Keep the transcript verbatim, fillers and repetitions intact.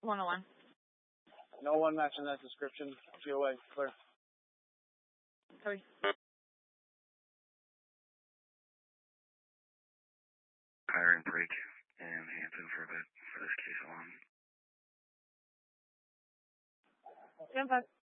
one oh one. No one matching that description. G O A, clear. Sorry. Hiring break in Hampton for a bit for this case alone. ten five.